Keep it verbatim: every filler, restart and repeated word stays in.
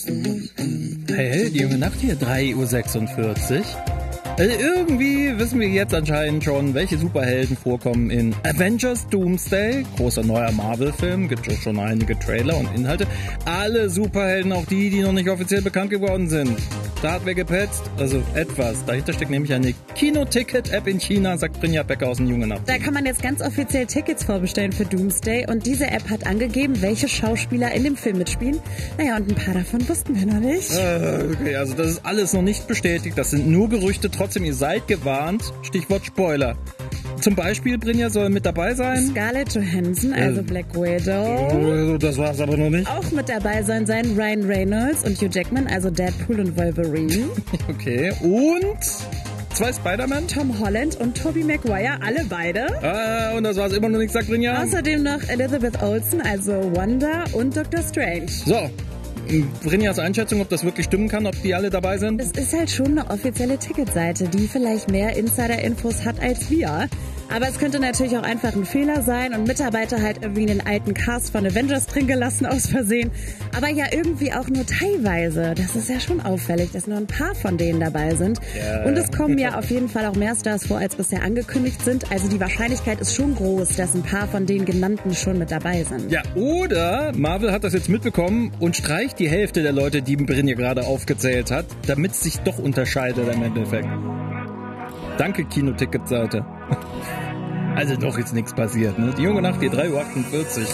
Hey, die junge Nacht hier, drei Uhr sechsundvierzig. Also irgendwie wissen wir jetzt anscheinend schon, welche Superhelden vorkommen in Avengers Doomsday, großer neuer Marvel-Film, gibt es schon einige Trailer und Inhalte. Alle Superhelden, auch die, die noch nicht offiziell bekannt geworden sind. Da hat wer gepetzt, also etwas. Dahinter steckt nämlich eine Kino-Ticket-App in China, sagt Brinja Becker aus dem Junge Nacht. Da kann man jetzt ganz offiziell Tickets vorbestellen für Doomsday und diese App hat angegeben, welche Schauspieler in dem Film mitspielen. Naja, und ein paar davon wussten wir noch nicht. Äh, okay, also das ist alles noch nicht bestätigt, das sind nur Gerüchte, trotzdem, ihr seid gewarnt. Stichwort Spoiler. Zum Beispiel, Brinja soll mit dabei sein. Scarlett Johansson, also äh, Black Widow. Das war's aber noch nicht. Auch mit dabei sollen sein Ryan Reynolds und Hugh Jackman, also Deadpool und Wolverine. Okay, und zwei Spider-Man. Tom Holland und Tobey Maguire, alle beide. Ah, und das war's immer noch nicht, sagt Brinja. Außerdem noch Elizabeth Olsen, also Wanda und Doktor Strange. So. Brinjas Einschätzung, ob das wirklich stimmen kann, ob die alle dabei sind? Es ist halt schon eine offizielle Ticketseite, die vielleicht mehr Insider-Infos hat als wir. Aber es könnte natürlich auch einfach ein Fehler sein und Mitarbeiter halt irgendwie den alten Cast von Avengers drin gelassen aus Versehen. Aber ja irgendwie auch nur teilweise. Das ist ja schon auffällig, dass nur ein paar von denen dabei sind. Ja. Und es kommen ja auf jeden Fall auch mehr Stars vor, als bisher angekündigt sind. Also die Wahrscheinlichkeit ist schon groß, dass ein paar von den genannten schon mit dabei sind. Ja, oder Marvel hat das jetzt mitbekommen und streicht die Hälfte der Leute, die Brinja gerade aufgezählt hat, damit es sich doch unterscheidet im Endeffekt. Danke, Kinoticket-Seite. Also doch jetzt nichts passiert, ne? Die junge Nacht hier, drei Uhr achtundvierzig.